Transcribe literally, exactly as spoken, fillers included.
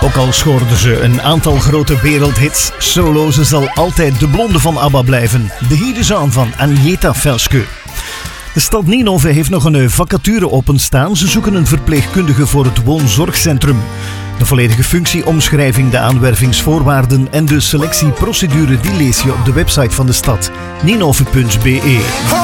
Ook al scoorde ze een aantal grote wereldhits, solo, ze zal altijd de blonde van ABBA blijven. De Hidezaan van Agneta Velske. De stad Ninove heeft nog een vacature openstaan. Ze zoeken een verpleegkundige voor het woonzorgcentrum. De volledige functieomschrijving, de aanwervingsvoorwaarden en de selectieprocedure die lees je op de website van de stad ninove punt be.